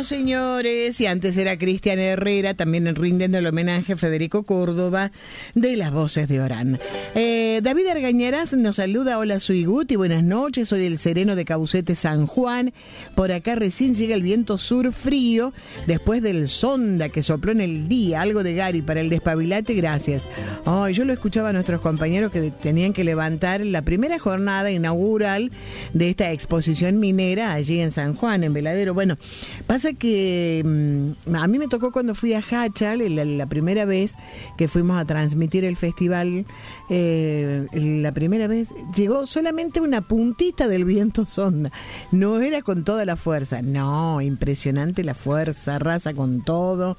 Bueno, señores, y antes era Cristian Herrera, también rindiendo el homenaje a Federico Córdoba de Las Voces de Orán. David Argañarás nos saluda. Hola, soy Guti, buenas noches, soy el Sereno de Caucete, San Juan. Por acá recién llega el viento sur frío, después del sonda que sopló en el día. Algo de Gary para el despabilate, gracias. Yo lo escuchaba a nuestros compañeros que tenían que levantar la primera jornada inaugural de esta exposición minera allí en San Juan, en Veladero. Bueno, pasa que a mí me tocó cuando fui a Hachal, la primera vez que fuimos a transmitir el festival, la primera vez llegó solamente una puntita del viento sonda, no era con toda la fuerza, no, impresionante la fuerza, arrasa con todo,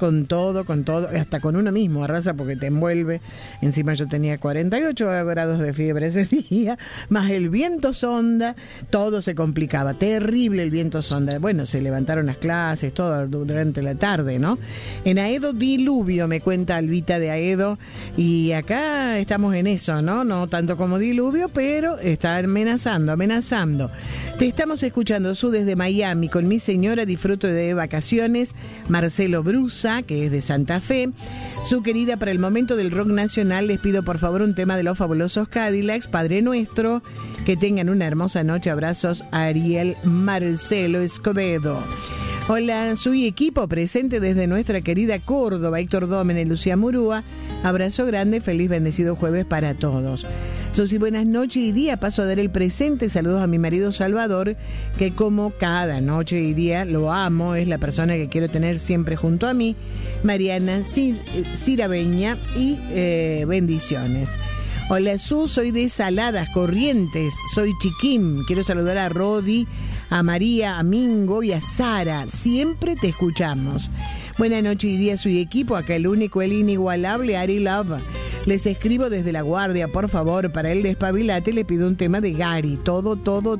hasta con uno mismo arrasa porque te envuelve. Encima yo tenía 48 grados de fiebre ese día, más el viento sonda, todo se complicaba, terrible el viento sonda. Bueno, se levantaron las clases, todo durante la tarde, ¿no? En Aedo diluvio, me cuenta Albita de Aedo, y acá estamos en eso, ¿no? No tanto como diluvio, pero está amenazando. Te estamos escuchando, Su, desde Miami, con mi señora, disfruto de vacaciones. Marcelo Brusa, que es de Santa Fe. Su querida, para el momento del rock nacional, les pido por favor un tema de los fabulosos Cadillacs, Padre Nuestro. Que tengan una hermosa noche. Abrazos, Ariel Marcelo Escobedo. Hola, soy equipo presente desde nuestra querida Córdoba, Héctor Dómenes, Lucía Murúa. Abrazo grande, feliz bendecido jueves para todos. Susi, buenas noches y día. Paso a dar el presente. Saludos a mi marido Salvador, que como cada noche y día lo amo, es la persona que quiero tener siempre junto a mí. Mariana Cirabeña y bendiciones. Hola, Su, soy de Saladas, Corrientes, soy Chiquín. Quiero saludar a Rodi, a María, a Mingo y a Sara. Siempre te escuchamos. Buenas noches y día, soy equipo. Acá el único, el inigualable Ari Love. Les escribo desde La Guardia, por favor, para el despabilate le pido un tema de Gary. Todo.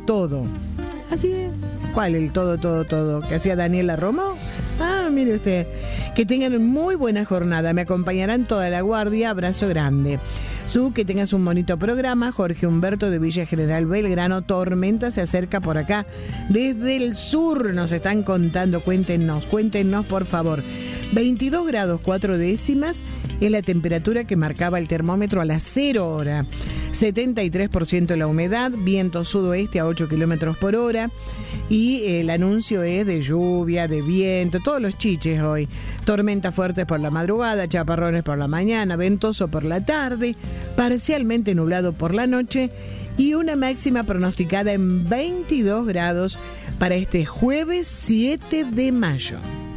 Así es. ¿Cuál? El todo. ¿Que hacía Daniela Romo? Mire usted. Que tengan muy buena jornada. Me acompañarán toda La Guardia. Abrazo grande. Su, que tengas un bonito programa. Jorge Humberto de Villa General Belgrano. Tormenta se acerca por acá. Desde el sur nos están contando. Cuéntenos por favor. 22 grados 4 décimas es la temperatura que marcaba el termómetro a las 0 horas. 73% la humedad, viento sudoeste a 8 kilómetros por hora. Y el anuncio es de lluvia, de viento, todos los chiches hoy. Tormentas fuertes por la madrugada, chaparrones por la mañana, ventoso por la tarde, parcialmente nublado por la noche y una máxima pronosticada en 22 grados para este jueves 7 de mayo.